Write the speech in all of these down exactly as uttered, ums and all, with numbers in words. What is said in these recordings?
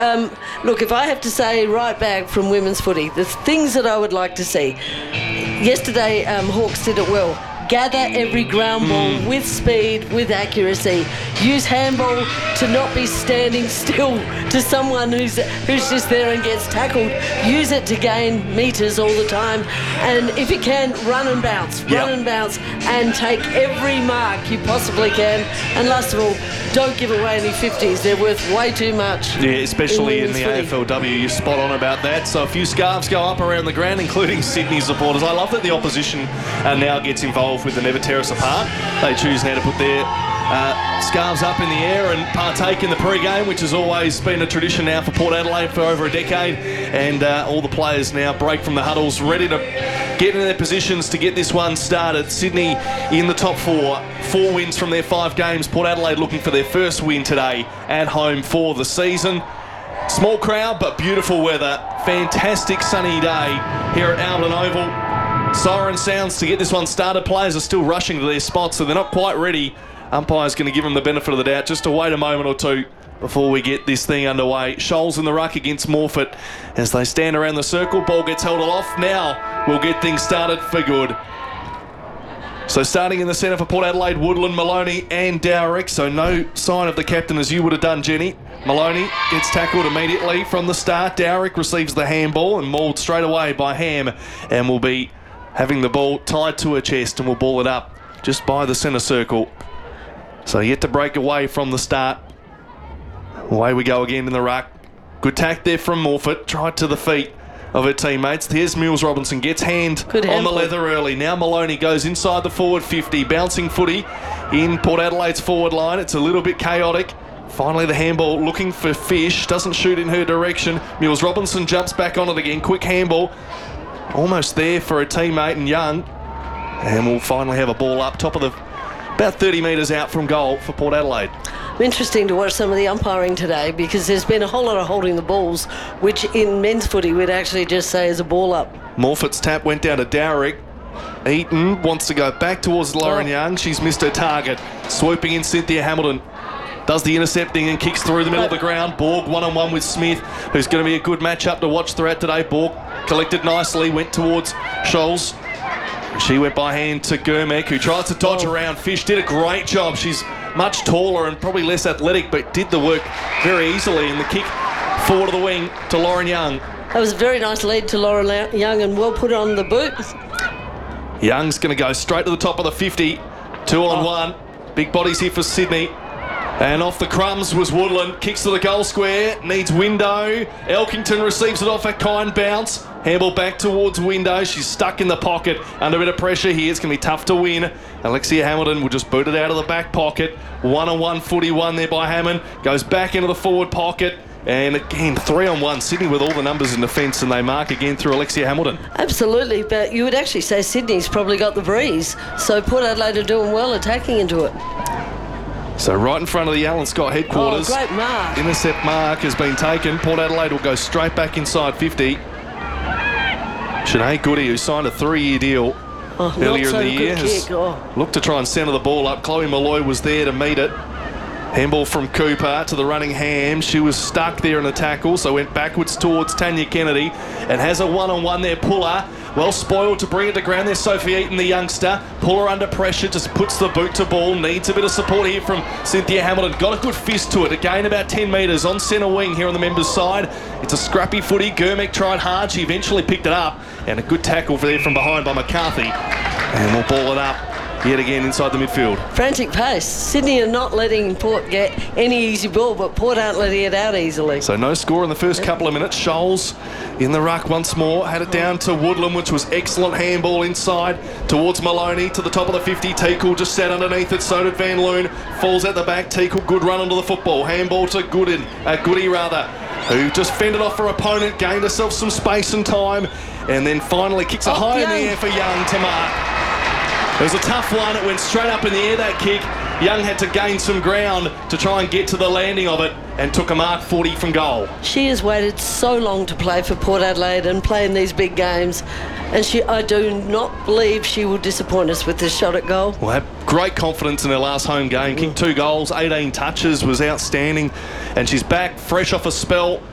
Um, look, if I have to say right back from women's footy, the things that I would like to see. Yesterday, um, Hawks did it well. Gather every ground ball mm. with speed, with accuracy. Use handball to not be standing still to someone who's who's just there and gets tackled. Use it to gain metres all the time. And if you can, run and bounce, run yep. and bounce, and take every mark you possibly can. And last of all, don't give away any fifties. They're worth way too much. Yeah, especially in, in the footy. A F L W. You're spot on about that. So a few scarves go up around the ground, including Sydney supporters. I love that the opposition uh, now gets involved with the Never Tear Us Apart. They choose now to put their uh, scarves up in the air and partake in the pre-game, which has always been a tradition now for Port Adelaide for over a decade. And uh, all the players now break from the huddles, ready to get in their positions to get this one started. Sydney in the top four. Four wins from their five games. Port Adelaide looking for their first win today at home for the season. Small crowd, but beautiful weather. Fantastic sunny day here at Albion Oval. Siren sounds to get this one started. Players are still rushing to their spots, so they're not quite ready. Umpire's going to give them the benefit of the doubt just to wait a moment or two before we get this thing underway. Shoals in the ruck against Morford as they stand around the circle. Ball gets held aloft. Now we'll get things started for good. So starting in the centre for Port Adelaide, Woodland, Maloney and Dowrick. So no sign of the captain as you would have done, Jenny. Maloney gets tackled immediately from the start. Dowrick receives the handball and mauled straight away by Ham and will be having the ball tied to her chest and will ball it up just by the centre circle. So yet to break away from the start. Away we go again in the ruck. Good tack there from Morford. Tried to the feet of her teammates. Here's Mills Robinson, gets hand Good on handball. the leather early. Now Maloney goes inside the forward fifty. Bouncing footy in Port Adelaide's forward line. It's a little bit chaotic. Finally the handball looking for Fish. Doesn't shoot in her direction. Mills Robinson jumps back on it again. Quick handball. Almost there for a teammate and Young. And we'll finally have a ball up top of the... about thirty metres out from goal for Port Adelaide. Interesting to watch some of the umpiring today because there's been a whole lot of holding the balls, which in men's footy we'd actually just say is a ball up. Morford's tap went down to Dowrick. Eaton wants to go back towards Lauren Oh. Young. She's missed her target. Swooping in Cynthia Hamilton. Does the intercepting and kicks through the middle of the ground. Borg one-on-one with Smith, who's going to be a good matchup to watch throughout today. Borg collected nicely, went towards Scholes. She went by hand to Gurmek, who tried to dodge Oh. around. Fish did a great job. She's much taller and probably less athletic, but did the work very easily. And the kick forward of the wing to Lauren Young. That was a very nice lead to Laura Young and well put on the boot. Young's going to go straight to the top of the fifty. Two on Oh. one. Big bodies here for Sydney. And off the crumbs was Woodland. Kicks to the goal square. Needs Window. Elkington receives it off a kind bounce. Handball back towards Window. She's stuck in the pocket. Under a bit of pressure here. It's going to be tough to win. Alexia Hamilton will just boot it out of the back pocket. One-on-one footy won there by Hammond. Goes back into the forward pocket. And again, three on one. Sydney with all the numbers in defence, and they mark again through Alexia Hamilton. Absolutely, but you would actually say Sydney's probably got the breeze. So Port Adelaide are doing well attacking into it. So right in front of the Alan Scott headquarters. Oh, great mark. Intercept mark has been taken. Port Adelaide will go straight back inside fifty. Sinead Goody, who signed a three-year deal Oh, earlier not so in the good year, has kick. Oh. looked to try and centre the ball up. Chloe Malloy was there to meet it. Handball from Cooper to the running Ham. She was stuck there in the tackle, so went backwards towards Tanya Kennedy and has a one-on-one there. Puller, well spoiled to bring it to ground there. Sophie Eaton, the youngster. Puller under pressure, just puts the boot to ball. Needs a bit of support here from Cynthia Hamilton. Got a good fist to it. Again, about ten metres on centre wing here on the members' side. It's a scrappy footy. Gurmek tried hard. She eventually picked it up. And a good tackle for there from behind by McCarthy. And we'll ball it up yet again inside the midfield. Frantic pace. Sydney are not letting Port get any easy ball, but Port aren't letting it out easily. So no score in the first couple of minutes. Scholes in the ruck once more. Had it down to Woodland, which was excellent handball inside towards Maloney to the top of the fifty. Teakle just sat underneath it. So did Van Loon. Falls at the back. Teakle, good run onto the football. Handball to Gooden, uh, Goody rather, who just fended off her opponent, gained herself some space and time, and then finally kicks it Oh, high Young. in the air for Young to mark. It was a tough one. It went straight up in the air, that kick. Young had to gain some ground to try and get to the landing of it and took a mark forty from goal. She has waited so long to play for Port Adelaide and play in these big games, and she, I do not believe she will disappoint us with this shot at goal. Well, had great confidence in her last home game. Kicked two goals, eighteen touches, was outstanding, and she's back fresh off a spell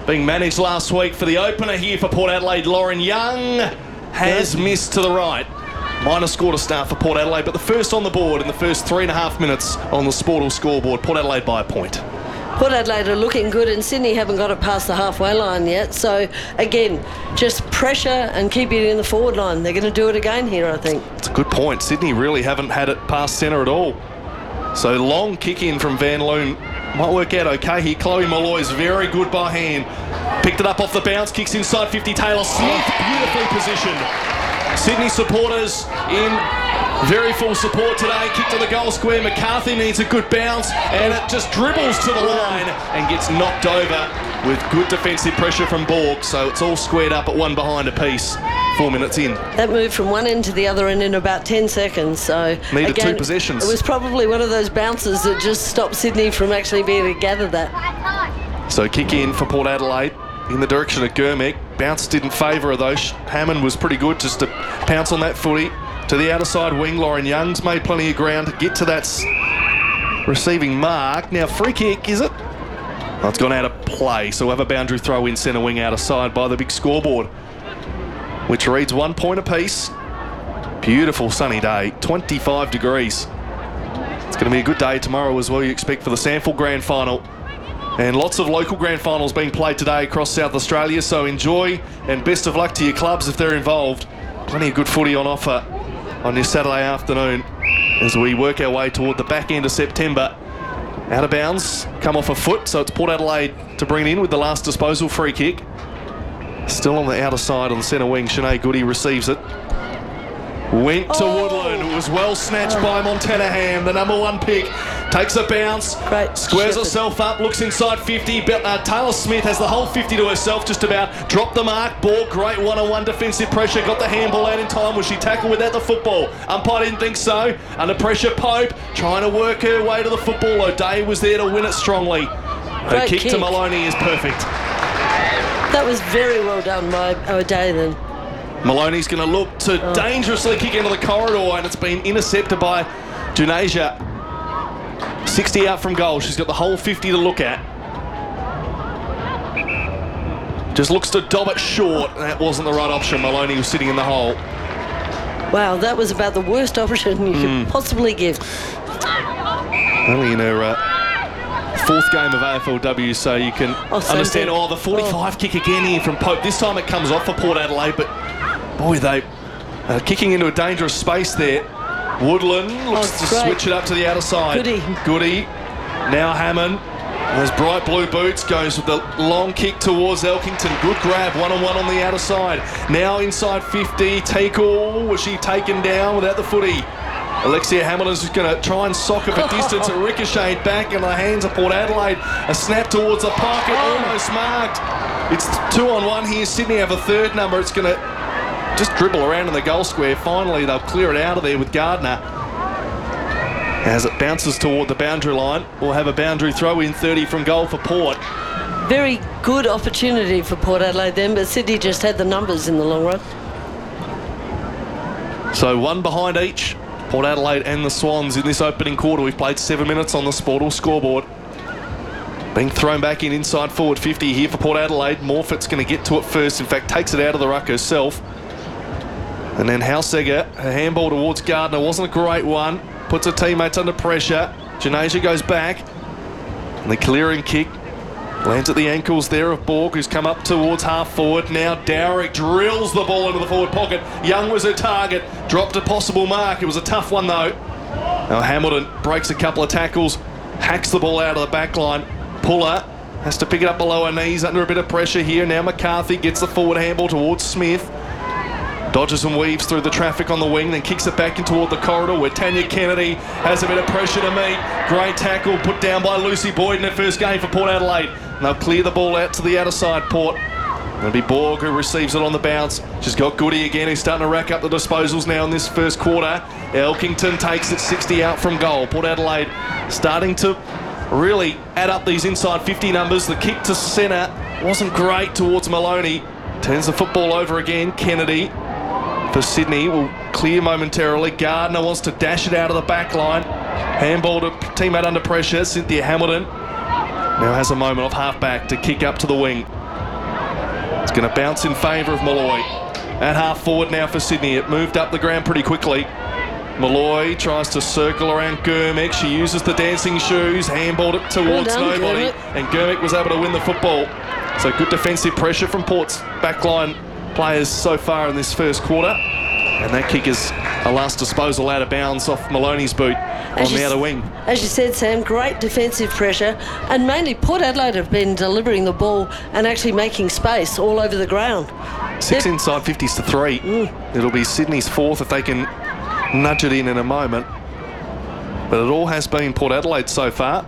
being managed last week for the opener here for Port Adelaide. Lauren Young has missed to the right. Minor score to start for Port Adelaide, but the first on the board in the first three and a half minutes on the Sportal scoreboard. Port Adelaide by a point. Port Adelaide are looking good, and Sydney haven't got it past the halfway line yet. So, again, just pressure and keep it in the forward line. They're going to do it again here, I think. It's a good point. Sydney really haven't had it past centre at all. So, long kick in from Van Loon. Might work out okay here. Chloe Malloy's very good by hand. Picked it up off the bounce, kicks inside fifty. Taylor Smith, beautifully positioned. Sydney supporters in very full support today. Kick to the goal square. McCarthy needs a good bounce, and it just dribbles to the line and gets knocked over with good defensive pressure from Borg. So it's all squared up at one behind apiece. Four minutes in. That moved from one end to the other end in about ten seconds. So needed again, two possessions. It was probably one of those bounces that just stopped Sydney from actually being able to gather that. So kick in for Port Adelaide in the direction of Gurmek. Bounce didn't favour her though. Hammond was pretty good just to pounce on that footy. To the outer side wing, Lauren Young's made plenty of ground to get to that receiving mark. Now free kick, is it? Oh, it's gone out of play, so we'll have a boundary throw in centre wing outer side by the big scoreboard, which reads one point apiece. Beautiful sunny day, twenty-five degrees. It's going to be a good day tomorrow as well, you expect, for the Sample Grand Final. And lots of local grand finals being played today across South Australia, so enjoy and best of luck to your clubs if they're involved. Plenty of good footy on offer on this Saturday afternoon as we work our way toward the back end of September. Out of bounds, come off a foot, so it's Port Adelaide to bring it in with the last disposal free kick. Still on the outer side on the centre wing, Shanae Goody receives it. Went to Oh. Woodland. It was well snatched oh. by Montana Ham, the number one pick. Takes a bounce, Great squares Shepherd. herself up, looks inside fifty. Be- uh, Taylor Smith has the whole fifty to herself just about. Dropped the mark. Ball, great one-on-one defensive pressure. Got the handball out in time. Was she tackled without the football? Umpire didn't think so. Under pressure, Pope trying to work her way to the football. O'Day was there to win it strongly. Her Great kick, kick. to Maloney is perfect. That was very well done by O'Day then. Maloney's going to look to Oh. dangerously kick into the corridor, and it's been intercepted by Junasia. sixty out from goal. She's got the whole fifty to look at. Just looks to dob it short. That wasn't the right option. Maloney was sitting in the hole. Wow, that was about the worst option you Mm. could possibly give. Only in her uh, fourth game of A F L W, so you can Oh, same understand. thing. Oh, the forty-five Oh. kick again here from Pope. This time it comes off for Port Adelaide, but boy, they are kicking into a dangerous space there. Woodland looks Oh, to great. switch it up to the outer side. Goody. Goody. Now Hammond. Those bright blue boots, goes with the long kick towards Elkington. Good grab, one-on-one on the outer side. Now inside fifty. Teakle, was she taken down without the footy? Alexia Hamilton's just going to try and sock it for distance. It ricocheted back in the hands of Port Adelaide. A snap towards the pocket, almost marked. It's two on one here. Sydney have a third number. It's going to just dribble around in the goal square. Finally, they'll clear it out of there with Gardner. As it bounces toward the boundary line, we'll have a boundary throw in thirty from goal for Port. Very good opportunity for Port Adelaide then, but Sydney just had the numbers in the long run. So one behind each, Port Adelaide and the Swans in this opening quarter. We've played seven minutes on the Sportal scoreboard. Being thrown back in inside forward fifty here for Port Adelaide. Morfitt's going to get to it first. In fact, takes it out of the ruck herself. And then Halsegger, her handball towards Gardner wasn't a great one. Puts her teammates under pressure. Janasia goes back. And the clearing kick lands at the ankles there of Borg, who's come up towards half forward. Now Dowrick drills the ball into the forward pocket. Young was her target. Dropped a possible mark. It was a tough one though. Now Hamilton breaks a couple of tackles. Hacks the ball out of the back line. Puller has to pick it up below her knees under a bit of pressure here. Now McCarthy gets the forward handball towards Smith. Dodges and weaves through the traffic on the wing, then kicks it back in toward the corridor where Tanya Kennedy has a bit of pressure to meet. Great tackle put down by Lucy Boyd in her first game for Port Adelaide. And they'll clear the ball out to the outer side, Port. It'll be Borg who receives it on the bounce. She's got Goody again, who's starting to rack up the disposals now in this first quarter. Elkington takes it sixty out from goal. Port Adelaide starting to really add up these inside fifty numbers. The kick to centre wasn't great towards Maloney. Turns the football over again. Kennedy for Sydney will clear momentarily. Gardner wants to dash it out of the back line. Handball to teammate under pressure. Cynthia Hamilton now has a moment off half back to kick up to the wing. It's going to bounce in favour of Malloy. At half forward now for Sydney. It moved up the ground pretty quickly. Malloy tries to circle around Gurmick. She uses the dancing shoes, handballed it towards Well done, nobody, Gurmick. and Gurmick was able to win the football. So good defensive pressure from Port's backline players so far in this first quarter. And that kick is a last disposal out of bounds off Maloney's boot on As you the s- outer wing. As you said, Sam, great defensive pressure, and mainly Port Adelaide have been delivering the ball and actually making space all over the ground. Six They're- inside fifties to three. It'll be Sydney's fourth if they can nudge it in in a moment. But it all has been Port Adelaide so far.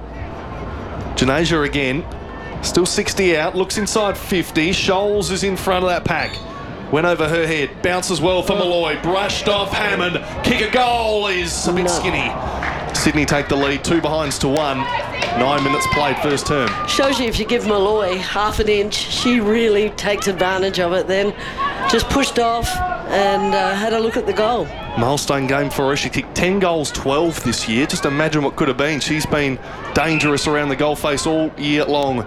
Janasia again, still sixty out, looks inside fifty. Scholes is in front of that pack. Went over her head, bounces well for Malloy, brushed off Hammond. Kick a goal is a bit No. skinny. Sydney take the lead, two behinds to one. Nine minutes played first term. Shows you if you give Malloy half an inch, she really takes advantage of it then. Just pushed off and uh, had a look at the goal. Milestone game for her. She kicked ten goals, twelve this year. Just imagine what could have been. She's been dangerous around the goal face all year long.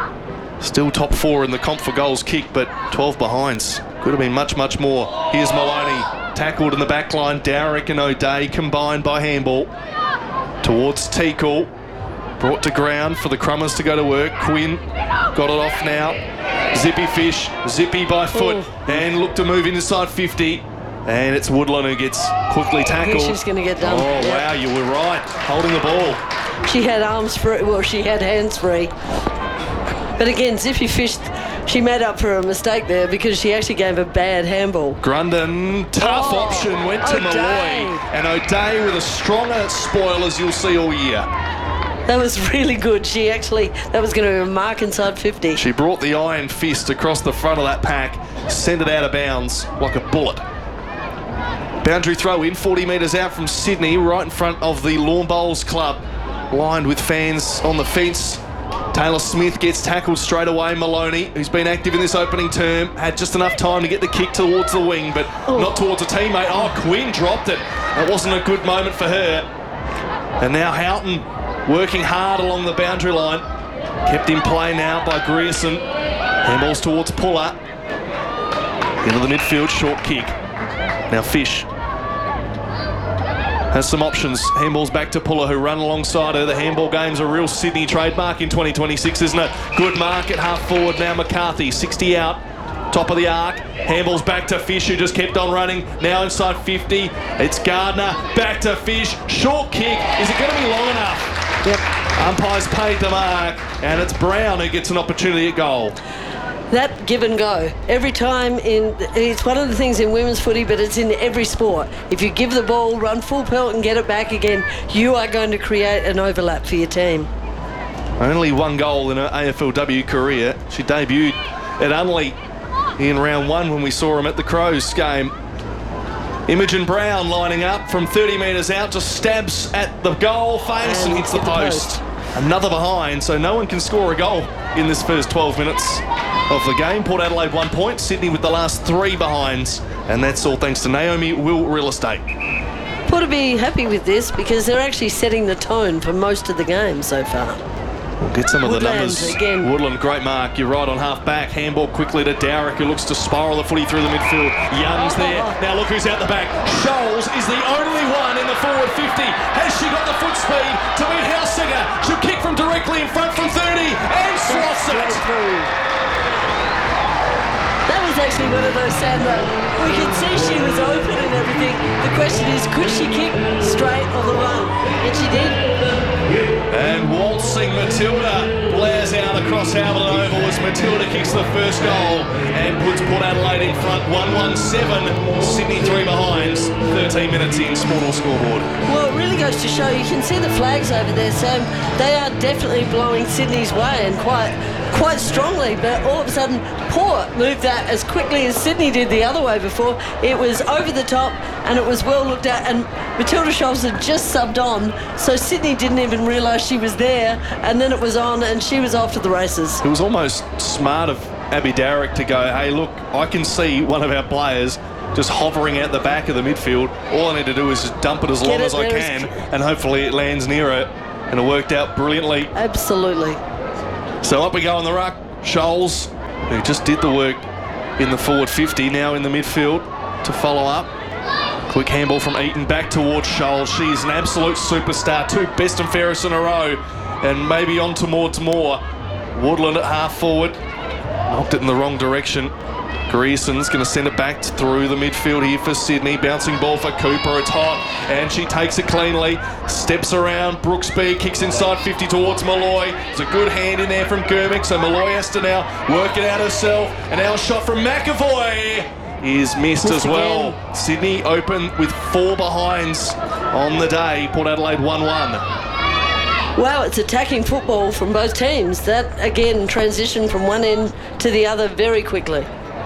Still top four in the comp for goals kicked, but twelve behinds. Could have been much, much more. Here's Maloney. Tackled in the back line. Dowrick and O'Day combined by handball. Towards Teakle. Brought to ground for the Crummers to go to work. Quinn got it off now. Zippy Fish. Zippy by foot. Oh. And look to move inside fifty. And it's Woodland who gets quickly tackled. she's gonna get done. Oh, Yeah. wow, you were right. Holding the ball. She had arms free, well, she had hands free. But again, Zippy Fish, she made up for a mistake there because she actually gave a bad handball. Grundon, tough Oh, option, went to O'Day. Malloy. And O'Day with a stronger spoil as you'll see all year. That was really good. She actually, that was going to be a mark inside fifty. She brought the iron fist across the front of that pack, sent it out of bounds like a bullet. Boundary throw in, forty metres out from Sydney, right in front of the Lawn Bowls Club. Lined with fans on the fence. Taylor Smith gets tackled straight away. Maloney, who's been active in this opening term, had just enough time to get the kick towards the wing, but Oh. not towards a teammate. Oh, Quinn dropped it. That wasn't a good moment for her. And now Houghton working hard along the boundary line. Kept in play now by Grierson. Handballs towards Puller. Into the midfield, short kick. Now Fish has some options. Handballs back to Puller, who run alongside her. The handball game's a real Sydney trademark in twenty twenty-six, isn't it? Good mark at half forward now. McCarthy, sixty out. Top of the arc. Handballs back to Fish, who just kept on running. Now inside fifty. It's Gardner. Back to Fish. Short kick. Is it going to be long enough? Yep. Umpires paid the mark. And it's Brown who gets an opportunity at goal. That give and go. Every time in, it's one of the things in women's footy, but it's in every sport. If you give the ball, run full pelt and get it back again, you are going to create an overlap for your team. Only one goal in her A F L W career. She debuted at Unley in round one when we saw him at the Crows game. Imogen Brown lining up from thirty metres out, just stabs at the goal face and, And hits the hit the post. post. Another behind, so no one can score a goal in this first twelve minutes of the game. Port Adelaide one point, Sydney with the last three behinds, and that's all thanks to Naomi Will Real Estate. Port to be happy with this because they're actually setting the tone for most of the game so far. We'll get some of the Woodlands numbers. again. Woodland, great mark. You're right on half back. Handball quickly to Dowrick, who looks to spiral the footy through the midfield. Young's there. Now look who's out the back. Scholes is the only one in the forward fifty. Has she got the foot speed to beat Hausinger? She'll kick from directly in front from thirty and slots Straight it. through. That was actually one of those, Sandra. We could see she was open and everything. The question is, could she kick straight or the run? And she did. And waltzing Matilda blares out across Hamilton Oval as Matilda kicks the first goal and puts Port Adelaide in front one one seven. Sydney three behinds, thirteen minutes in, Sportal scoreboard. Well, it really goes to show, you can see the flags over there, Sam. They are definitely blowing Sydney's way and quite quite strongly, but all of a sudden Port moved that as quickly as Sydney did the other way before. It was over the top and it was well looked at, and Matilda Scholes had just subbed on, so Sydney didn't even realise she was there, and then it was on and she was off to the races. It was almost smart of Abby Dowrick to go, hey look, I can see one of our players just hovering out the back of the midfield. All I need to do is just dump it as Get long it as I there can, as- and hopefully it lands near her. And it worked out brilliantly. Absolutely. So up we go on the ruck. Scholes, who just did the work in the forward fifty, now in the midfield to follow up. Quick handball from Eaton back towards Scholes. She's an absolute superstar. Two best and fairest in a row. And maybe on towards more. Woodland at half forward. Knocked it in the wrong direction. Grierson's going to send it back through the midfield here for Sydney. Bouncing ball for Cooper. It's hot. And she takes it cleanly. Steps around. Brooksby kicks inside fifty towards Malloy. There's a good hand in there from Gurmick. So Malloy has to now work it out herself. And now a shot from McAvoy is missed as well. Again. Sydney open with four behinds on the day. Port Adelaide one one. Wow, it's attacking football from both teams. That, again, transitioned from one end to the other very quickly.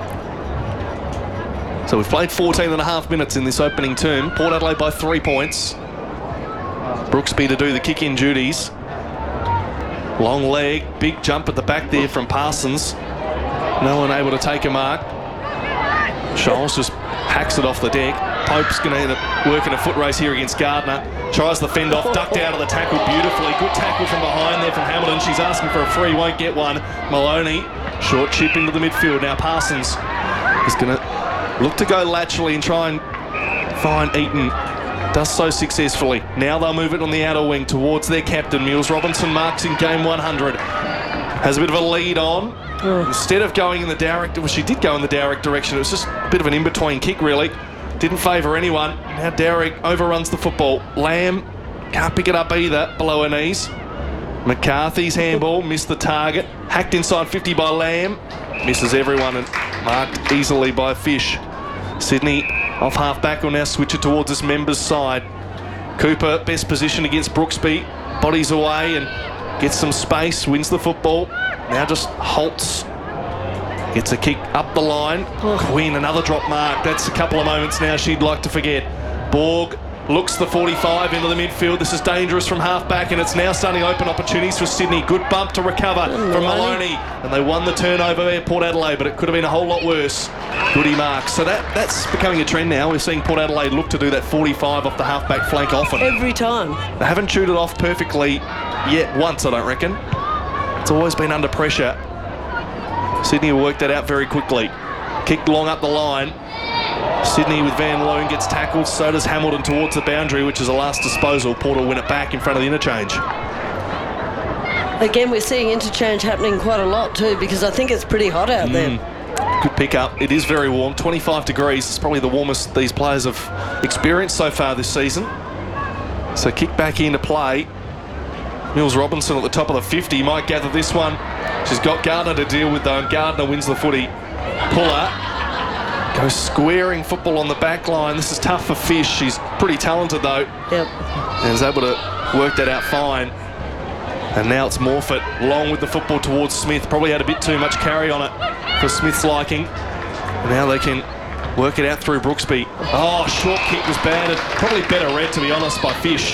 So we've played fourteen and a half minutes in this opening term. Port Adelaide by three points. Brooksby to do the kick-in duties. Long leg, big jump at the back there from Parsons. No one able to take a mark. Scholes just hacks it off the deck. Pope's going to end up working a foot race here against Gardner. Tries the fend off, ducked out of the tackle beautifully. Good tackle from behind there from Hamilton. She's asking for a free, won't get one. Maloney, short chip into the midfield. Now Parsons is going to look to go laterally and try and find Eaton. Does so successfully. Now they'll move it on the outer wing towards their captain. Mills Robinson marks in game one hundred. Has a bit of a lead on. Oh. Instead of going in the direct, well, she did go in the direct direction. It was just a bit of an in-between kick, really. Didn't favour anyone. Now Derrick overruns the football. Lamb can't pick it up either, below her knees. McCarthy's handball, missed the target. Hacked inside fifty by Lamb. Misses everyone and marked easily by Fish. Sydney off half-back will now switch it towards this member's side. Cooper, best position against Brooksby. Bodies away and gets some space, wins the football. Now just halts. Gets a kick up the line. Oh. Quinn, another drop mark. That's a couple of moments now she'd like to forget. Borg looks the forty-five into the midfield. This is dangerous from half-back, and it's now starting to open opportunities for Sydney. Good bump to recover mm, from Maloney. And they won the turnover there, Port Adelaide, but it could have been a whole lot worse. Goody marks. So that, that's becoming a trend now. We're seeing Port Adelaide look to do that forty-five off the half-back flank often. Every time. They haven't chewed it off perfectly yet once, I don't reckon. It's always been under pressure. Sydney will work that out very quickly. Kicked long up the line. Sydney with Van Loon gets tackled. So does Hamilton towards the boundary, which is a last disposal. Port will win it back in front of the interchange. Again, we're seeing interchange happening quite a lot too, because I think it's pretty hot out mm. there. Good pick up. It is very warm. twenty-five degrees. It's probably the warmest these players have experienced so far this season. So kick back into play. Mills Robinson at the top of the fifty might gather this one. She's got Gardner to deal with though, and Gardner wins the footy. Puller goes squaring football on the back line. This is tough for Fish. She's pretty talented though. Yep. And is able to work that out fine. And now it's Morfitt long with the football towards Smith. Probably had a bit too much carry on it for Smith's liking. And now they can work it out through Brooksby. Oh, short kick was bad. Probably better read, to be honest, by Fish.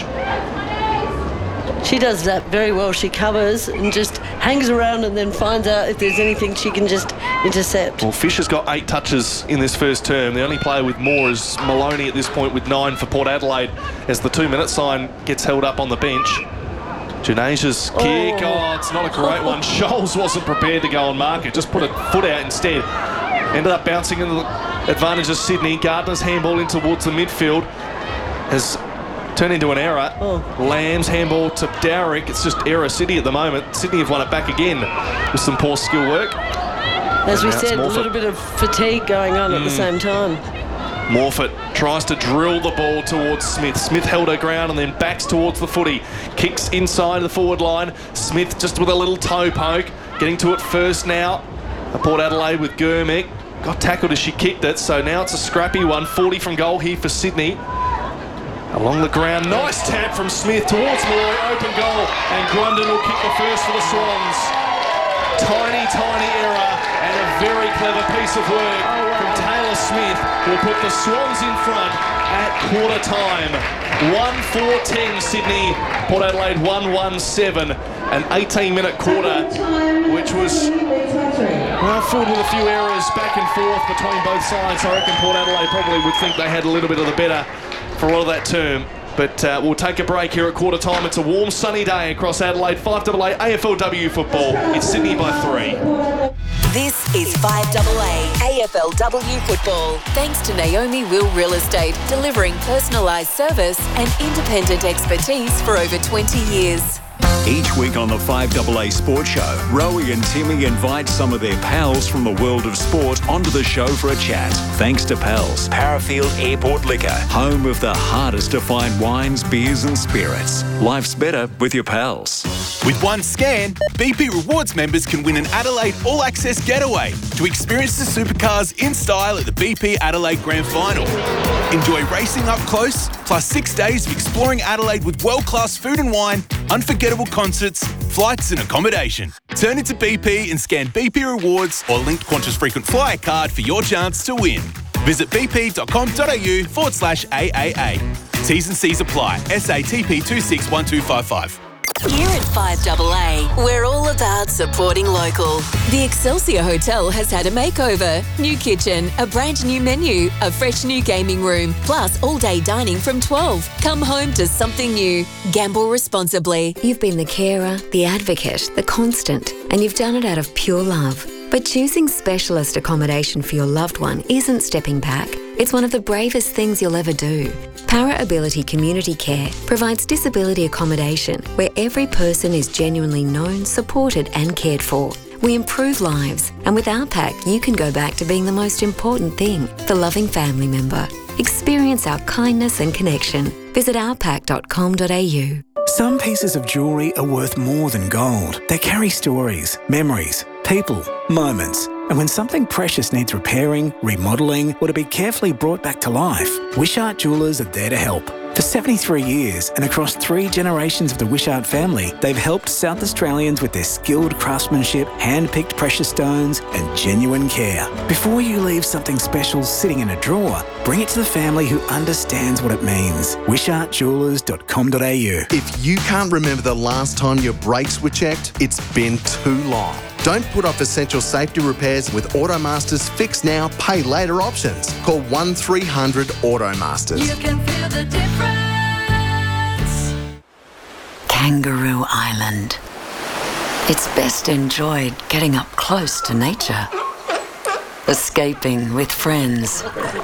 She does that very well. She covers and just hangs around and then finds out if there's anything she can just intercept. Well, Fish has got eight touches in this first term. The only player with more is Maloney at this point with nine for Port Adelaide as the two-minute sign gets held up on the bench. Janasia's oh. kick. Oh, it's not a great one. Scholes wasn't prepared to go and mark it. Just put a foot out instead. Ended up bouncing into the advantage of Sydney. Gardner's handball in towards the midfield has turned into an error. Oh. Lamb's handball to Dowrick. It's just error City at the moment. Sydney have won it back again with some poor skill work. As we said, a little bit of fatigue going on mm. at the same time. Morfitt tries to drill the ball towards Smith. Smith held her ground and then backs towards the footy. Kicks inside the forward line. Smith just with a little toe poke. Getting to it first now. Port Adelaide with Gurmick. Got tackled as she kicked it, so now it's a scrappy one. forty from goal here for Sydney. Along the ground, nice tap from Smith towards Malloy, open goal, and Grundon will kick the first for the Swans. Tiny, tiny error, and a very clever piece of work oh, wow. from Taylor Smith will put the Swans in front at quarter time. one four ten Sydney, Port Adelaide one one seven, an eighteen minute quarter, which was well, filled with a few errors back and forth between both sides. I reckon Port Adelaide probably would think they had a little bit of the better for all of that term. But uh, we'll take a break here at quarter time. It's a warm, sunny day across Adelaide. five double A A F L W football. It's Sydney by three. This is five A A A F L W football. Thanks to Naomi Will Real Estate, delivering personalised service and independent expertise for over twenty years. Each week on the five A A Sports Show, Rowie and Timmy invite some of their pals from the world of sport onto the show for a chat. Thanks to Pals, Parafield Airport Liquor, home of the hardest to find wines, beers and spirits. Life's better with your pals. With one scan, B P Rewards members can win an Adelaide All Access getaway to experience the supercars in style at the B P Adelaide Grand Final. Enjoy racing up close, plus six days of exploring Adelaide with world-class food and wine, unforgettable concerts, flights and accommodation. Turn into B P and scan B P Rewards or linked Qantas Frequent Flyer card for your chance to win. Visit bp.com.au forward slash AAA. T's and C's apply. S A T P two six one two five five. Here at five A A, we're all about supporting local. The Excelsior Hotel has had a makeover. New kitchen, a brand new menu, a fresh new gaming room, plus all-day dining from twelve. Come home to something new. Gamble responsibly. You've been the carer, the advocate, the constant, and you've done it out of pure love. But choosing specialist accommodation for your loved one isn't stepping back. It's one of the bravest things you'll ever do. Para Ability Community Care provides disability accommodation where every person is genuinely known, supported and cared for. We improve lives, and with our pack, you can go back to being the most important thing, the loving family member. Experience our kindness and connection. Visit our pack dot com dot a u. Some pieces of jewellery are worth more than gold. They carry stories, memories, people, moments. And when something precious needs repairing, remodelling, or to be carefully brought back to life, Wishart Jewellers are there to help. For seventy-three years and across three generations of the Wishart family, they've helped South Australians with their skilled craftsmanship, hand-picked precious stones and genuine care. Before you leave something special sitting in a drawer, bring it to the family who understands what it means. wishart jewellers dot com dot a u. If you can't remember the last time your brakes were checked, it's been too long. Don't put off essential safety repairs with Automaster's Fix Now, Pay Later options. Call one three hundred Automasters. You can feel the difference. Kangaroo Island. It's best enjoyed getting up close to nature. Escaping with friends.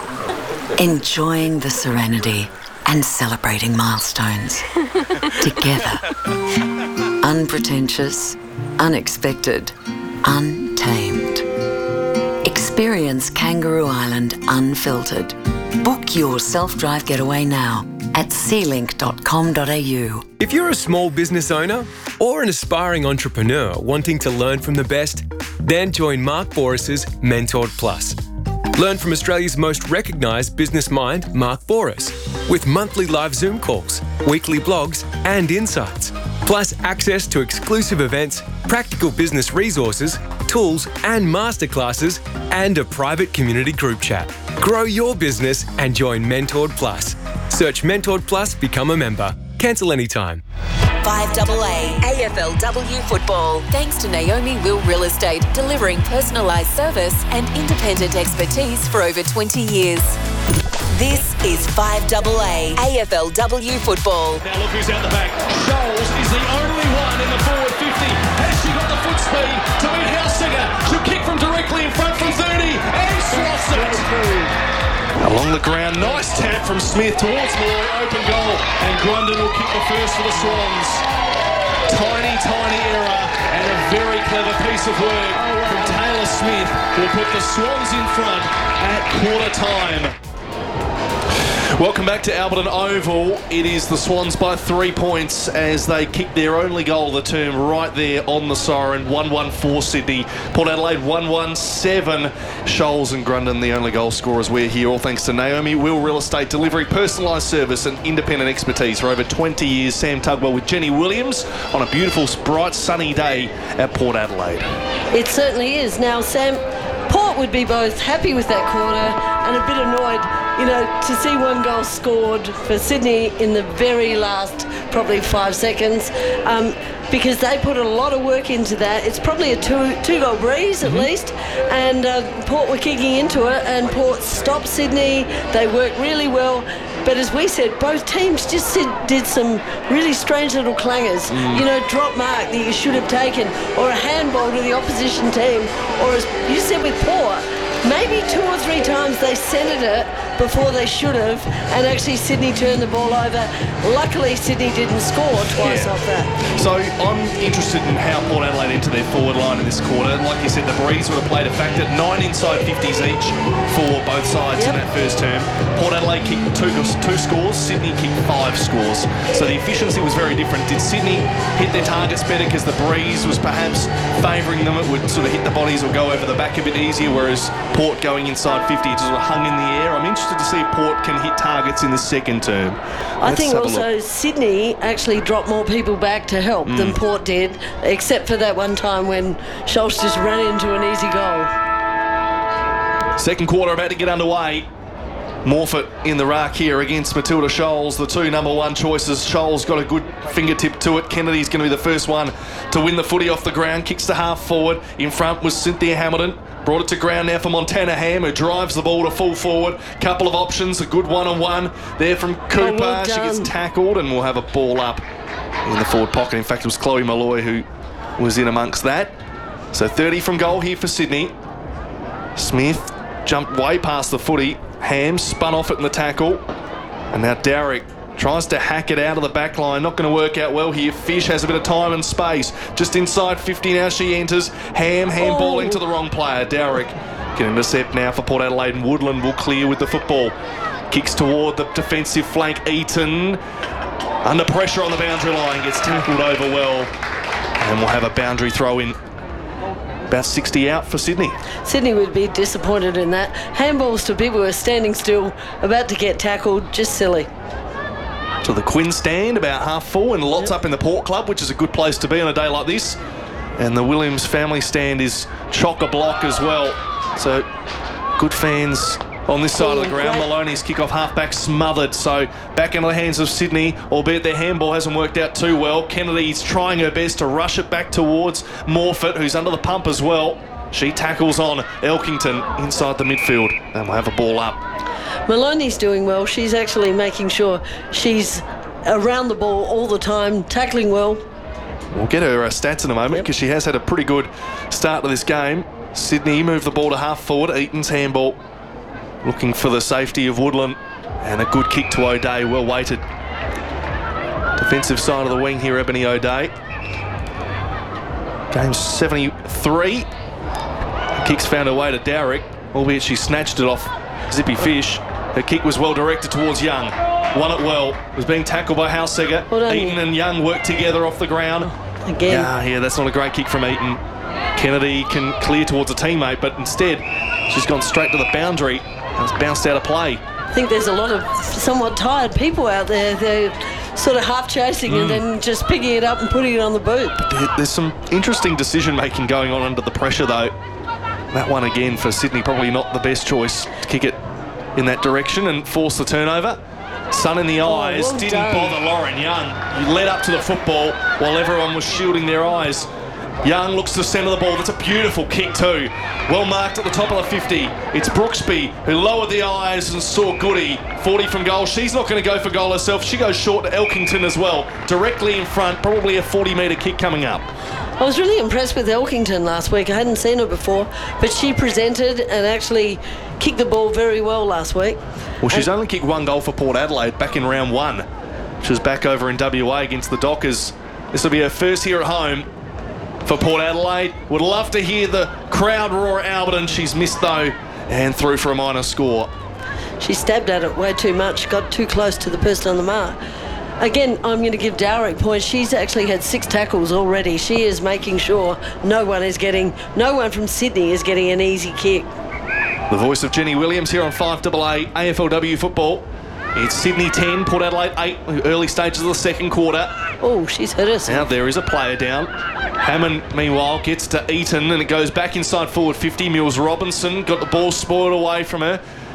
Enjoying the serenity and celebrating milestones. Together. Unpretentious, unexpected, untamed. Experience Kangaroo Island unfiltered. Book your self-drive getaway now at sea link dot com dot a u. If you're a small business owner or an aspiring entrepreneur wanting to learn from the best, then join Mark Boris's Mentored Plus. Learn from Australia's most recognised business mind, Mark Boris, with monthly live Zoom calls, weekly blogs and insights, plus access to exclusive events, practical business resources, tools and masterclasses, and a private community group chat. Grow your business and join Mentored Plus. Search Mentored Plus, become a member. Cancel anytime. five A A A F L W football. Thanks to Naomi Will Real Estate, delivering personalised service and independent expertise for over twenty years. This is five A A A F L W football. Now look who's out the back. Scholes is the only one in the forward fifty. Has she got the foot speed to meet Helsinger? She'll kick from directly in front from thirty and slots it. Along the ground, nice tap from Smith towards Moore, open goal, and Grundon will kick the first for the Swans. Tiny, tiny error and a very clever piece of work from Taylor Smith will put the Swans in front at quarter time. Welcome back to Alberton Oval. It is the Swans by three points as they kick their only goal of the term right there on the siren. one one for Sydney. Port Adelaide one one seven. Scholes and Grundon the only goal scorers. We're here all thanks to Naomi Will Real Estate, delivering personalised service and independent expertise for over twenty years. Sam Tugwell with Jenny Williams on a beautiful, bright, sunny day at Port Adelaide. It certainly is. Now, Sam, Port would be both happy with that quarter and a bit annoyed, you know, to see one goal scored for Sydney in the very last probably five seconds. Um, because they put a lot of work into that. It's probably a two, two-goal breeze at Mm-hmm. least, and uh, Port were kicking into it, and Port stopped Sydney. They worked really well, but as we said, both teams just did, did some really strange little clangers. Mm. You know, drop mark that you should have taken, or a handball to the opposition team, or as you said with Port, maybe two or three times they centred it before they should have, and actually Sydney turned the ball over. Luckily, Sydney didn't score twice Yeah. off that. So I'm interested in how Port Adelaide entered their forward line in this quarter. Like you said, the breeze would have played a factor. Nine inside fifties each for both sides Yep. in that first term. Port Adelaide kicked two, two scores. Sydney kicked five scores. So the efficiency was very different. Did Sydney hit their targets better because the breeze was perhaps favouring them? It would sort of hit the bodies or go over the back a bit easier, whereas Port going inside fifty just sort of hung in the air. I'm interested to see if Port can hit targets in the second term. I Let's think have a also look. Sydney actually dropped more people back to help Mm. than Port did, except for that one time when Schultz just ran into an easy goal. Second quarter about to get underway. Morfitt in the rack here against Matilda Scholes, the two number one choices. Scholes got a good fingertip to it. Kennedy's going to be the first one to win the footy off the ground. Kicks to half forward. In front was Cynthia Hamilton. Brought it to ground now for Montana Ham, who drives the ball to full forward. Couple of options, a good one-on-one there from Cooper. Oh, well she gets done. tackled and will have a ball up in the forward pocket. In fact, it was Chloe Malloy who was in amongst that. So thirty from goal here for Sydney. Smith jumped way past the footy. Ham spun off it in the tackle. And now Darrick tries to hack it out of the back line. Not going to work out well here. Fish has a bit of time and space. Just inside fifty now she enters. Ham handballing Oh. to the wrong player. Darrick can intercept now for Port Adelaide, and Woodland will clear with the football. Kicks toward the defensive flank. Eaton under pressure on the boundary line. Gets tackled over well. And we'll have a boundary throw in. About sixty out for Sydney. Sydney would be disappointed in that. Handballs to people who are standing still, about to get tackled, just silly. To the Quinn stand, about half full, and lots up in the Port Club, which is a good place to be on a day like this. And the Williams family stand is chock-a-block as well. So, good fans on this side of the ground. Great. Maloney's kick-off halfback smothered. So, back into the hands of Sydney, albeit their handball hasn't worked out too well. Kennedy's trying her best to rush it back towards Morfitt, who's under the pump as well. She tackles on Elkington inside the midfield, and we'll have a ball up. Maloney's doing well. She's actually making sure she's around the ball all the time, tackling well. We'll get her uh, stats in a moment Yep. because she has had a pretty good start to this game. Sydney moved the ball to half forward. Eaton's handball looking for the safety of Woodland, and a good kick to O'Day, well weighted. Defensive side of the wing here, Ebony O'Day. Game seventy-three. Kick's found her way to Darrick, albeit she snatched it off Zippy Fish. Her kick was well directed towards Young. Won it well. Was being tackled by Halseger. Well done, Eaton you. and Young worked together off the ground. Again. Yeah, yeah, that's not a great kick from Eaton. Kennedy can clear towards a teammate, but instead she's gone straight to the boundary and it's bounced out of play. I think there's a lot of somewhat tired people out there. They're sort of half chasing Mm. and then just picking it up and putting it on the boot. There- There's some interesting decision making going on under the pressure though. That one again for Sydney, probably not the best choice to kick it in that direction and force the turnover. Sun in the eyes, well didn't done. bother Lauren Young. You led up to the football while everyone was shielding their eyes. Young looks to centre the ball. That's a beautiful kick too. Well marked at the top of the fifty. It's Brooksby who lowered the eyes and saw Goody. forty from goal. She's not going to go for goal herself. She goes short to Elkington as well. Directly in front. Probably a forty metre kick coming up. I was really impressed with Elkington last week. I hadn't seen her before, but she presented and actually kicked the ball very well last week. Well, she's And- only kicked one goal for Port Adelaide back in round one. She was back over in W A against the Dockers. This will be her first here at home for Port Adelaide. Would love to hear the crowd roar at Alberton. She's missed though and through for a minor score. She stabbed at it way too much, got too close to the person on the mark. Again, I'm going to give Dowrick points. She's actually had six tackles already. She is making sure no one is getting, no one from Sydney is getting an easy kick. The voice of Jenny Williams here on five A A A F L W football. It's Sydney ten, Port Adelaide eight, early stages of the second quarter. Oh, she's hurt herself. Now there is a player down. Hammond, meanwhile, gets to Eaton and it goes back inside forward fifty. Mills Robinson got the ball spoiled away from her.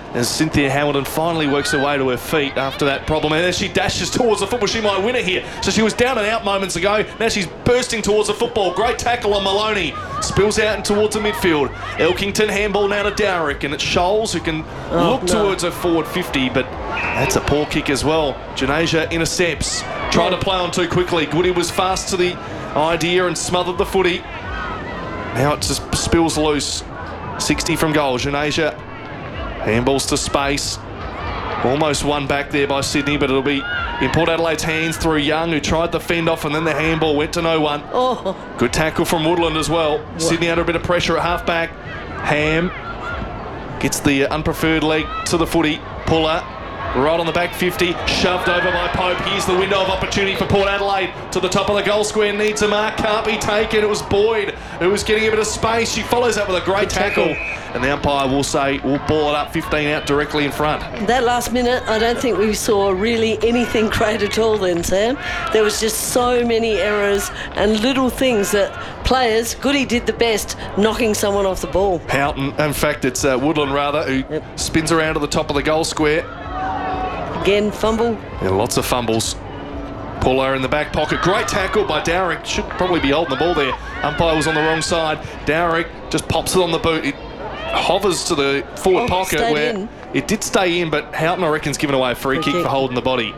as Cynthia Hamilton finally works her way to her feet after that problem. And as she dashes towards the football, she might win it here. So she was down and out moments ago. Now she's bursting towards the football. Great tackle on Maloney. Spills out and towards the midfield. Elkington handball now to Dowrick, and it's Scholes who can Oh, look no. towards her forward fifty, but that's a poor kick as well. Janasia intercepts. Tried to play on too quickly. Goody was fast to the idea and smothered the footy. Now it just spills loose. sixty from goal. Janasia handballs to space. Almost won back there by Sydney, but it'll be in Port Adelaide's hands through Young, who tried the fend off, and then the handball went to no one. Oh, Good tackle from Woodland as well. Sydney under a bit of pressure at half-back. Ham gets the unpreferred leg to the footy. Puller right on the back fifty, shoved over by Pope. Here's the window of opportunity for Port Adelaide. To the top of the goal square, needs a mark, can't be taken. It was Boyd who was getting a bit of space. She follows that with a great tackle. tackle. And the umpire will say, we'll ball it up fifteen out directly in front. that last minute, I don't think we saw really anything great at all then, Sam. There was just so many errors and little things that players, Goody did the best, knocking someone off the ball. Houghton, in fact, it's uh, Woodland rather, who Yep. spins around to the top of the goal square. Again, fumble. Yeah, lots of fumbles. Puller in the back pocket. Great tackle by Dowrick. Should probably be holding the ball there. Umpire was on the wrong side. Dowrick just pops it on the boot. It hovers to the forward Oh, pocket stayed where in. it did stay in, but Houghton, I reckon's given away a free, Free kick, kick. for holding the body.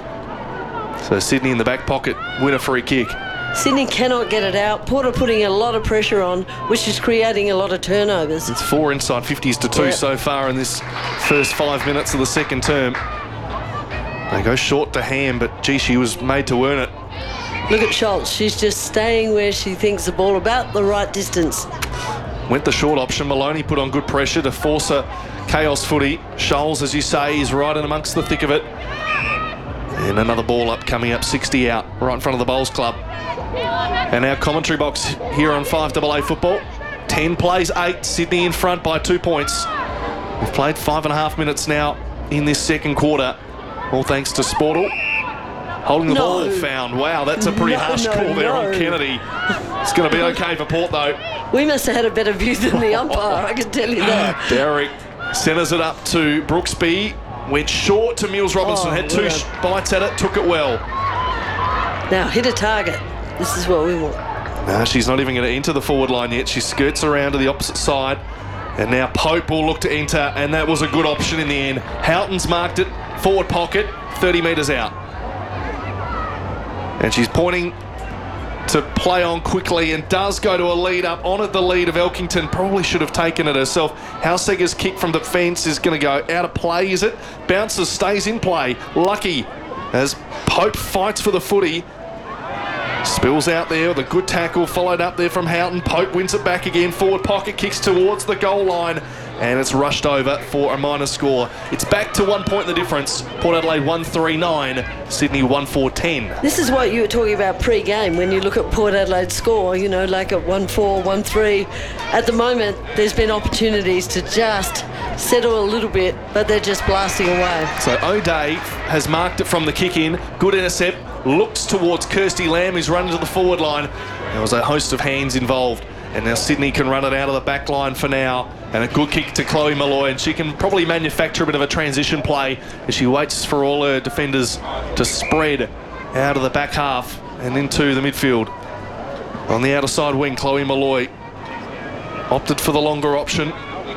So Sydney in the back pocket win a free kick. Sydney cannot get it out. Porter putting a lot of pressure on, which is creating a lot of turnovers. It's four inside fifties to two Yep. so far in this first five minutes of the second term. They go short to Ham, but gee, she was made to earn it. Look at Schultz. She's just staying where she thinks the ball about the right distance. Went the short option. Maloney put on good pressure to force a chaos footy. Scholes, as you say, is right in amongst the thick of it. And another ball up, coming up sixty out, right in front of the Bowls Club. And our commentary box here on five double A football. ten plays eight, Sydney in front by two points. We've played five and a half minutes now in this second quarter. All thanks to Sportle. Holding the No. ball found. Wow, that's a pretty No, harsh no, call there no. on Kennedy. It's going to be okay for Port though. We must have had a better view than the umpire, I can tell you that. Derrick centres it up to Brooksby. Went short to Mills Robinson. Oh, Had two well sh- bites at it. Took it well. Now, hit a target. This is what we want. No, she's not even going to enter the forward line yet. She skirts around to the opposite side. And now Pope will look to enter. And that was a good option in the end. Houghton's marked it. Forward pocket. thirty metres out. And she's pointing to play on quickly and does go to a lead up on at the lead of Elkington. Probably should have taken it herself. Hauseger's kick from defence is going to go out of play, is it? Bounces, stays in play. Lucky as Pope fights for the footy. Spills out there with a good tackle, followed up there from Houghton. Pope wins it back again. Forward pocket kicks towards the goal line. And it's rushed over for a minor score. It's back to one point the difference. Port Adelaide one three nine, Sydney one four ten. This is what you were talking about pre-game when you look at Port Adelaide's score, you know, like at one four, one three. At the moment, there's been opportunities to just settle a little bit, but they're just blasting away. So O'Day has marked it from the kick in. Good intercept. Looks towards Kirsty Lamb, who's running to the forward line. There was a host of hands involved. And now Sydney can run it out of the back line for now. And a good kick to Chloe Malloy. And she can probably manufacture a bit of a transition play as she waits for all her defenders to spread out of the back half and into the midfield. On the outer side wing, Chloe Malloy opted for the longer option.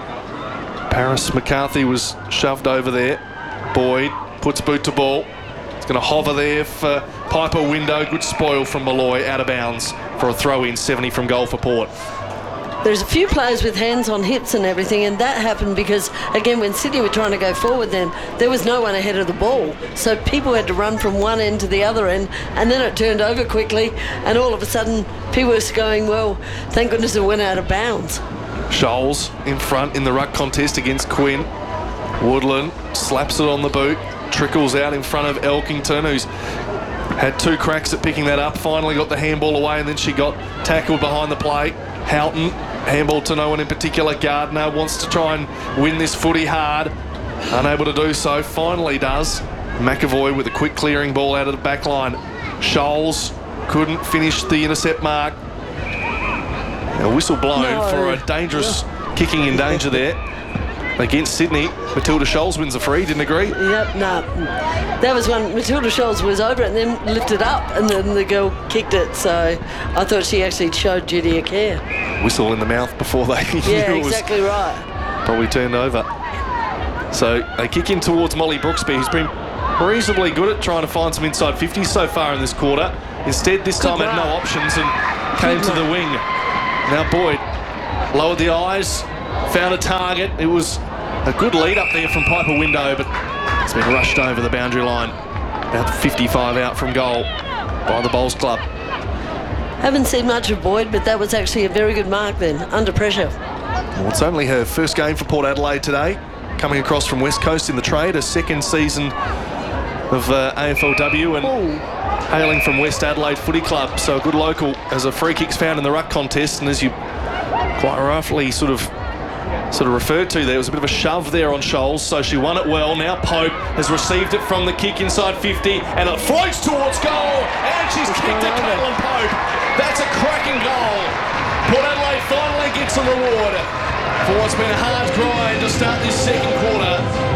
Paris McCarthy was shoved over there. Boyd puts boot to ball. It's going to hover there for Piper Window. Good spoil from Malloy, out of bounds for a throw-in, seventy from goal for Port. There's a few players with hands on hips and everything, and that happened because, again, when Sydney were trying to go forward then, there was no one ahead of the ball. So people had to run from one end to the other end, and then it turned over quickly, and all of a sudden people were going, well, thank goodness it went out of bounds. Scholes in front in the ruck contest against Quinn. Woodland slaps it on the boot, trickles out in front of Elkington, who's had two cracks at picking that up, finally got the handball away, and then she got tackled behind the play. Houghton, handball to no one in particular. Gardner wants to try and win this footy hard. Unable to do so, finally does. McAvoy with a quick clearing ball out of the back line. Scholes couldn't finish the intercept mark. A whistle blown No. for a dangerous kicking in danger there. against Sydney. Matilda Scholes wins a free, didn't agree? Yep, no. That was when Matilda Scholes was over it and then lifted up and then the girl kicked it. So I thought she actually showed duty of care. Whistle in the mouth before they Yeah, knew it was exactly right. probably turned over. So they kick in towards Molly Brooksby, who's been reasonably good at trying to find some inside fifties so far in this quarter. Instead, this Good time had no mark. options and came to the wing. Now Boyd lowered the eyes, found a target. It was a good lead up there from Piper Window, but it's been rushed over the boundary line. About fifty-five out from goal by the Bowls Club. Haven't seen much of Boyd, but that was actually a very good mark then, under pressure. Well, it's only her first game for Port Adelaide today, coming across from West Coast in the trade, her second season of uh, A F L W, and Ooh. hailing from West Adelaide Footy Club, so a good local as a free kicks found in the ruck contest, and as you quite roughly sort of sort of referred to, there was a bit of a shove there on Scholes, so she won it well. Now Pope has received it from the kick inside fifty, and it floats towards goal, and she's kicked it, Caitlin Pope. That's a cracking goal. Port Adelaide finally gets a reward for what's been a hard grind to start this second quarter.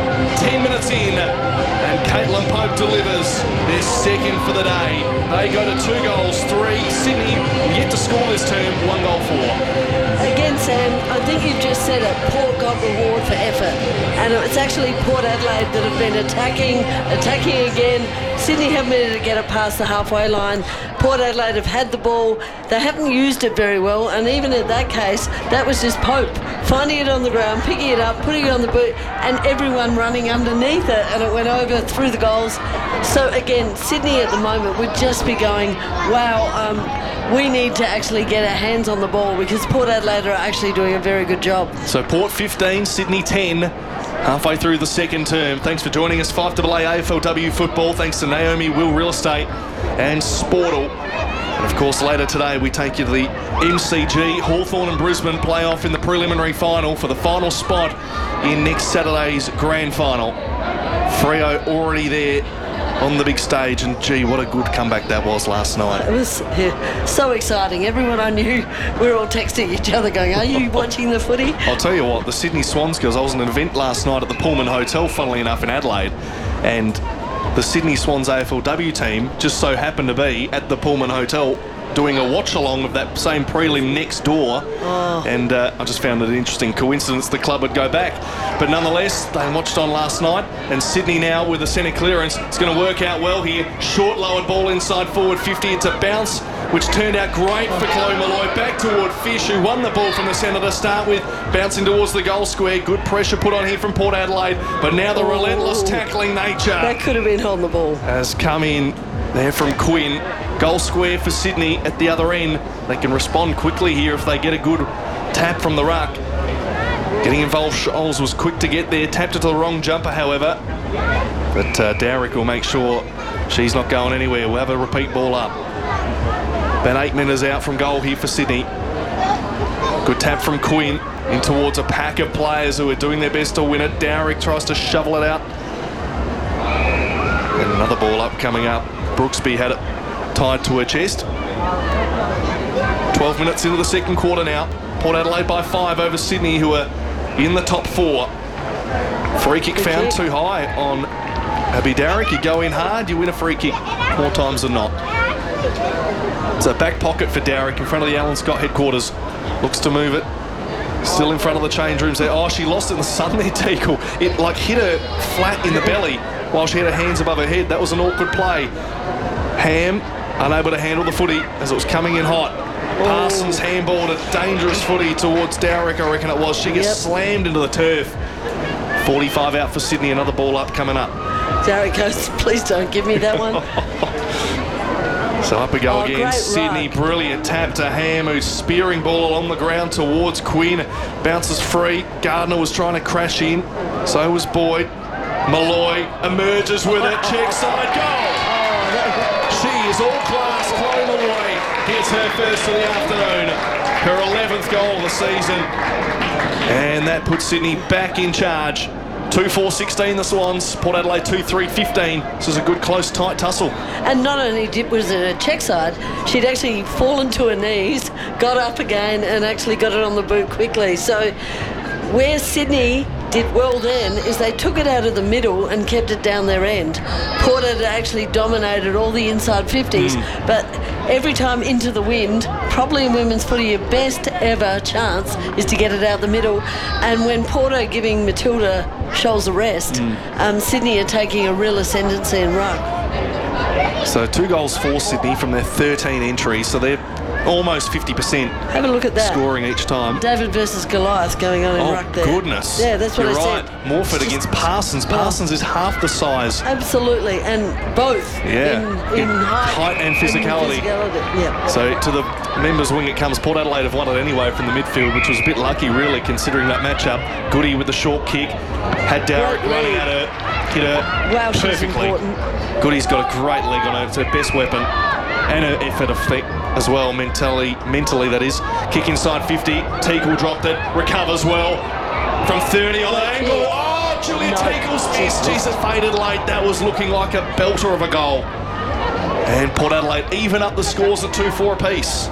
Ten minutes in, and Caitlin Pope delivers their second for the day. They go to two goals, three. Sydney yet to score this term, one goal four. Again, Sam, I think you've just said it. Port got reward for effort. And it's actually Port Adelaide that have been attacking, attacking again. Sydney haven't been able to get it past the halfway line. Port Adelaide have had the ball. They haven't used it very well. And even in that case, that was just Pope finding it on the ground, picking it up, putting it on the boot, and everyone running underneath it. And it went over through the goals. So again, Sydney at the moment would just be going, wow, um, we need to actually get our hands on the ball, because Port Adelaide are actually doing a very good job. So Port fifteen, Sydney ten, halfway through the second term. Thanks for joining us. five A A A F L W football. Thanks to Naomi Will Real Estate and Sportal. And of course, later today we take you to the M C G Hawthorn and Brisbane playoff in the preliminary final for the final spot in next Saturday's grand final. Freo already there on the big stage, and gee, what a good comeback that was last night. It was yeah, so exciting. Everyone I knew, we were all texting each other going, are you watching the footy? I'll tell you what, the Sydney Swans girls, I was at an event last night at the Pullman Hotel, funnily enough, in Adelaide, and the Sydney Swans A F L W team just so happened to be at the Pullman Hotel doing a watch-along of that same prelim next door. Oh. And uh, I just found it an interesting coincidence the club would go back. But nonetheless, they watched on last night, and Sydney now with the centre clearance. It's going to work out well here. Short lowered ball inside forward fifty. It's a bounce, which turned out great for Chloe Malloy. Back toward Fish, who won the ball from the centre to start with. Bouncing towards the goal square. Good pressure put on here from Port Adelaide. But now the Oh. relentless tackling nature That could have been on the ball. has come in there from Quinn. Goal square for Sydney at the other end. They can respond quickly here if they get a good tap from the ruck. Getting involved, Scholes was quick to get there. Tapped it to the wrong jumper, however. But uh, Dowrick will make sure she's not going anywhere. We'll have a repeat ball up. About eight minutes out from goal here for Sydney. Good tap from Quinn in towards a pack of players who are doing their best to win it. Dowrick tries to shovel it out. And another ball up coming up. Brooksby had it tied to her chest. twelve minutes into the second quarter now. Port Adelaide by five over Sydney, who are in the top four. Free kick found too high on Abby Dowrick. You go in hard, you win a free kick more times than not. It's a back pocket for Dowrick in front of the Alan Scott headquarters. Looks to move it. Still in front of the change rooms there. Oh, she lost it in the sun there, Teakle. It like hit her flat in the belly while she had her hands above her head. That was an awkward play. Ham unable to handle the footy as it was coming in hot. Parsons handballed a dangerous footy towards Dowrick, I reckon it was. She gets Yep. slammed into the turf. forty-five out for Sydney, another ball up coming up. Derek goes, please don't give me that one. So up we go Oh, again. great Sydney, ruck. brilliant tap to Ham, who's spearing ball along the ground towards Quinn. Bounces free. Gardner was trying to crash in. So was Boyd. Malloy emerges with it. Check side goal. She is all class. Chloe Malloy gets her first of the afternoon. Her eleventh goal of the season. And that puts Sydney back in charge. two four sixteen the Swans. Port Adelaide two three fifteen. This is a good close tight tussle. And not only did, was it a check side, she'd actually fallen to her knees, got up again and actually got it on the boot quickly. So where Sydney did well then is they took it out of the middle and kept it down their end. Port had actually dominated all the inside fifties, mm. but every time into the wind, probably in women's footy, your best ever chance is to get it out the middle. And when Port are giving Matilda Scholes a rest, mm. um, Sydney are taking a real ascendancy in ruck. So two goals for Sydney from their thirteen entries, so they're almost fifty percent. Have a look at that. Scoring each time. David versus Goliath going on in oh, ruck there. Oh, goodness. Yeah, that's what You're I right. said. Morford against Parsons. Parsons oh. is half the size. Absolutely, and both yeah. in, in, in height, height and physicality. And physicality. Yeah. So to the members' wing it comes. Port Adelaide have won it anyway from the midfield, which was a bit lucky, really, considering that matchup. Goody with the short kick. Had Derek running at her. Hit her wow, perfectly. She's important. Goody's got a great leg on her. It's her best weapon. And her effort of thing as well, mentally, mentally that is. Kick inside fifty. Teagle dropped it. Recovers well. From thirty on the angle. Oh, Julia no. Teagle's missed. Jeez, it faded late. That was looking like a belter of a goal. And Port Adelaide even up the scores at two four apiece.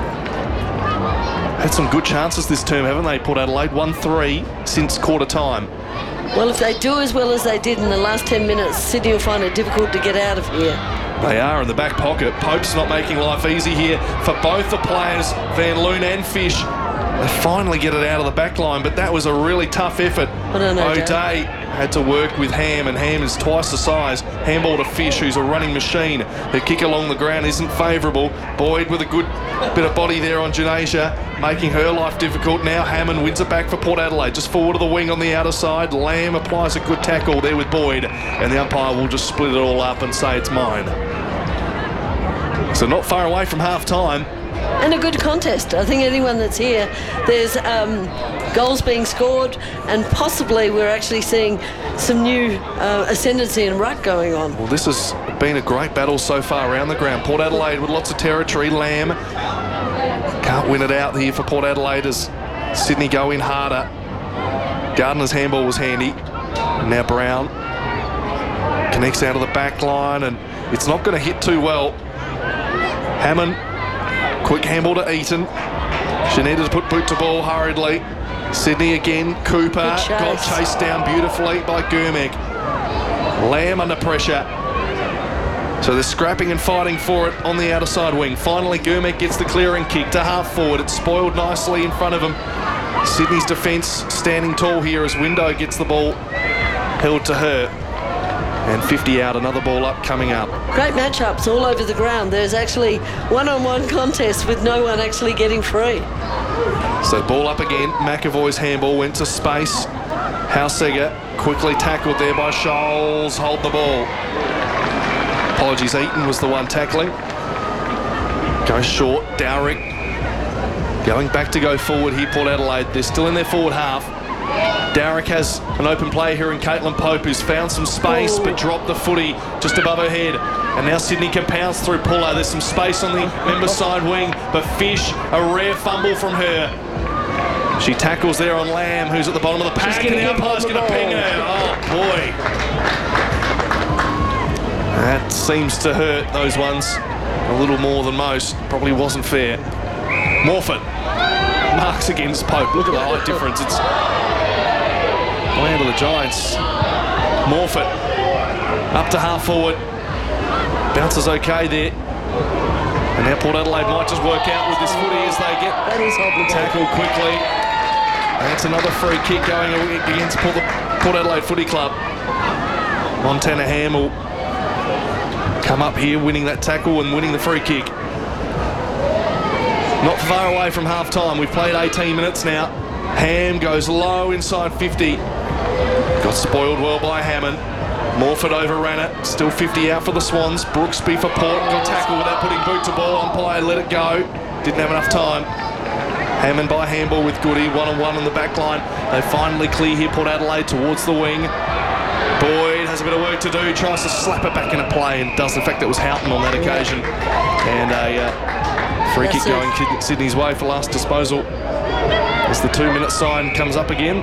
Had some good chances this term, haven't they, Port Adelaide? one three since quarter time. Well, if they do as well as they did in the last ten minutes, Sydney will find it difficult to get out of here. They are in the back pocket. Pope's not making life easy here for both the players, Van Loon and Fish. They finally get it out of the back line, but that was a really tough effort. I don't know, O'Day had to work with Ham, and Ham is twice the size. Handball to Fish, who's a running machine. The kick along the ground isn't favourable. Boyd with a good bit of body there on Janasia, making her life difficult. Now Hammond wins it back for Port Adelaide, just forward of the wing on the outer side. Lamb applies a good tackle there with Boyd, and the umpire will just split it all up and say it's mine. So not far away from half-time. And a good contest. I think anyone that's here, there's um, goals being scored, and possibly we're actually seeing some new uh, ascendancy in ruck going on. Well, this has been a great battle so far around the ground. Port Adelaide with lots of territory. Lamb can't win it out here for Port Adelaide as Sydney go in harder. Gardner's handball was handy. And now Brown connects out of the back line, and it's not going to hit too well. Hammond, quick handball to Eaton. Shanetta to put boot to ball hurriedly. Sydney again. Cooper chase. got chased down beautifully by Gurmeg. Lamb under pressure. So they're scrapping and fighting for it on the outer side wing. Finally, Gurmeg gets the clearing kick to half forward. It's spoiled nicely in front of him. Sydney's defence standing tall here as Window gets the ball held to her. And fifty out, another ball up coming up. Great matchups all over the ground. There's actually one-on-one contests with no one actually getting free. So ball up again. McAvoy's handball went to space. Hauseger quickly tackled there by Scholes. Hold the ball. Apologies, Eaton was the one tackling. Goes short. Dowrick going back to go forward here, Port Adelaide. They're still in their forward half. Darrick has an open play here in Caitlin Pope, who's found some space but dropped the footy just above her head. And now Sydney can pounce through Puller. There's some space on the member side wing, but Fish, a rare fumble from her. She tackles there on Lamb, who's at the bottom of the pack, and the umpire's going to ping her. Oh, boy. That seems to hurt those ones a little more than most. Probably wasn't fair. Morford marks against Pope. Look at the height difference. It's land of the Giants. Morford up to half forward. Bounces okay there. And now Port Adelaide might just work out with this footy as they get tackled quickly. That's another free kick going against Port Adelaide Footy Club. Montana Ham will come up here winning that tackle and winning the free kick. Not far away from half time. We've played eighteen minutes now. Ham goes low inside fifty. Got spoiled well by Hammond. Morford overran it. Still fifty out for the Swans. Brooksby for Port. Got tackled without putting boot to ball. Umpire let it go. Didn't have enough time. Hammond by handball with Goody. One on one on the back line. They finally clear here, Port Adelaide towards the wing. Boyd has a bit of work to do. Tries to slap it back into play and does. In fact, it was Houghton on that occasion. And a uh, free kick going Sydney's way for last disposal. As the two minute sign comes up again.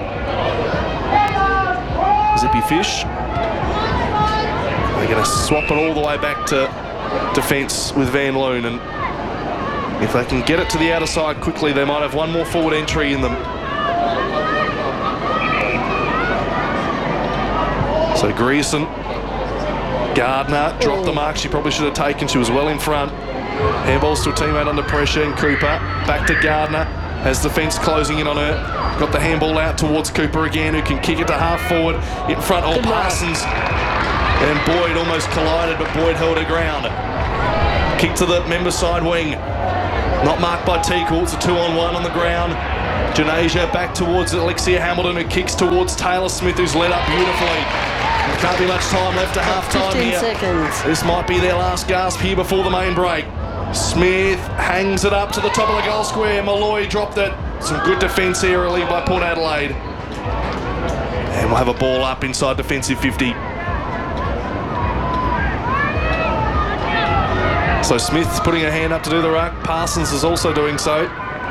Zippy Fish. They're going to swap it all the way back to defence with Van Loon, and if they can get it to the outer side quickly, they might have one more forward entry in them. So Grierson, Gardner dropped the mark she probably should have taken. She was well in front. Handballs to a teammate under pressure, and Cooper back to Gardner as the fence closing in on her. Got the handball out towards Cooper again, who can kick it to half forward. In front of Parsons. And Boyd almost collided, but Boyd held her ground. Kick to the member side wing. Not marked by Teakle. It's a two-on-one on the ground. Janasia back towards Alexia Hamilton, who kicks towards Taylor Smith, who's led up beautifully. There can't be much time left to half-time fifteen here. seconds. This might be their last gasp here before the main break. Smith hangs it up to the top of the goal square. Malloy dropped it. Some good defence here early by Port Adelaide. And we'll have a ball up inside defensive fifty. So Smith's putting her hand up to do the ruck. Parsons is also doing so.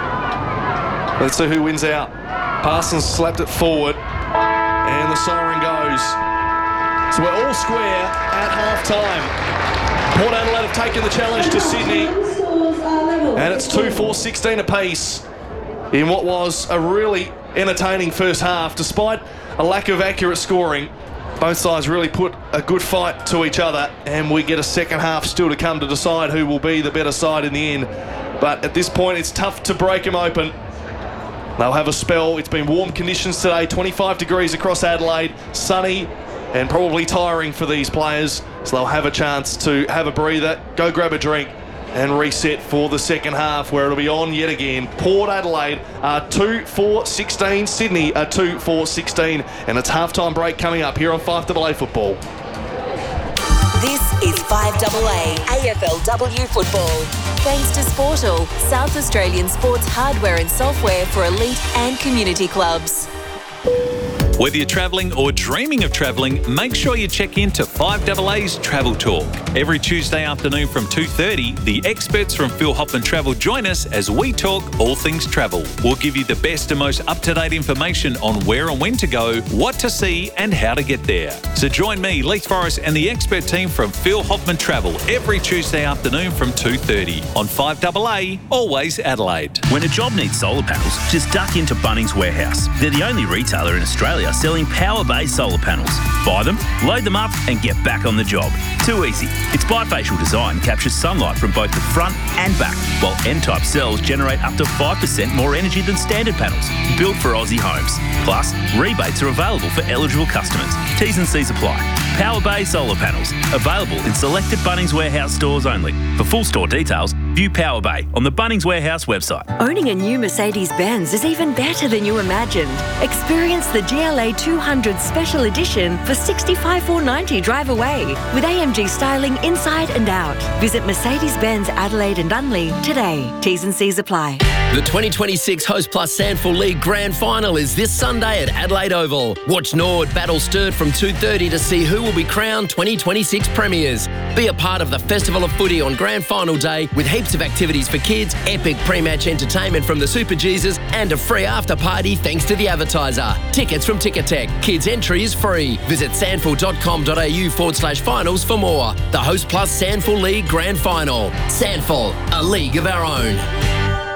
Let's see who wins out. Parsons slapped it forward, and the siren goes. So we're all square at half-time. Port Adelaide have taken the challenge to Sydney, and it's two four sixteen apiece in what was a really entertaining first half. Despite a lack of accurate scoring, both sides really put a good fight to each other, and we get a second half still to come to decide who will be the better side in the end. But at this point, it's tough to break them open. They'll have a spell. It's been warm conditions today, twenty-five degrees across Adelaide, sunny and probably tiring for these players. So they'll have a chance to have a breather, go grab a drink and reset for the second half, where it'll be on yet again. Port Adelaide are two four sixteen, Sydney are two four sixteen, and it's halftime break coming up here on five double A Football. This is five double A A F L W Football. Thanks to Sportal, South Australian sports hardware and software for elite and community clubs. Whether you're travelling or dreaming of travelling, make sure you check in to five double A's Travel Talk. Every Tuesday afternoon from two thirty, the experts from Phil Hoffman Travel join us as we talk all things travel. We'll give you the best and most up-to-date information on where and when to go, what to see and how to get there. So join me, Leith Forrest, and the expert team from Phil Hoffman Travel every Tuesday afternoon from two thirty on five double A, always Adelaide. When a job needs solar panels, just duck into Bunnings Warehouse. They're the only retailer in Australia selling power-based solar panels. Buy them, load them up and get back on the job. Too easy. Its bifacial design captures sunlight from both the front and back, while N-type cells generate up to five percent more energy than standard panels. Built for Aussie homes. Plus, rebates are available for eligible customers. T's and C's apply. Power Bay solar panels. Available in selected Bunnings Warehouse stores only. For full store details, view Power Bay on the Bunnings Warehouse website. Owning a new Mercedes-Benz is even better than you imagined. Experience the G L A two hundred Special Edition for sixty-five thousand four hundred ninety dollars drive away with A M G styling inside and out. Visit Mercedes-Benz Adelaide and Dunley today. T's and C's apply. The twenty twenty-six Host Plus Sandful League Grand Final is this Sunday at Adelaide Oval. Watch Nord battle Sturt from two thirty to see who will be crowned twenty twenty-six premiers. Be a part of the Festival of Footy on Grand Final Day with heaps of activities for kids, epic pre-match entertainment from the Super Jesus, and a free after-party thanks to the advertiser. Tickets from Ticketek. Kids entry is free. Visit sandful.com.au forward slash finals for more. The Host Plus Sandful League Grand Final. Sandful, a league of our own.